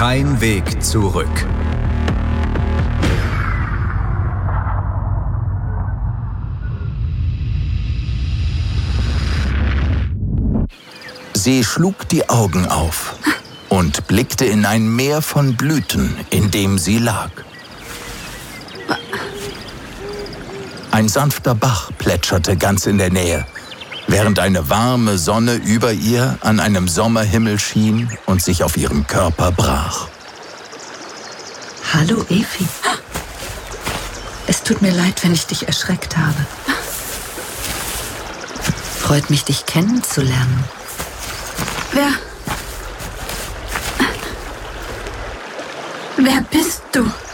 Kein Weg zurück. Sie schlug die Augen auf und blickte in ein Meer von Blüten, in dem sie lag. Ein sanfter Bach plätscherte ganz in der Nähe, während eine warme Sonne über ihr an einem Sommerhimmel schien und sich auf ihrem Körper brach. Hallo, Efi. Es tut mir leid, wenn ich dich erschreckt habe. Freut mich, dich kennenzulernen. Wer bist du?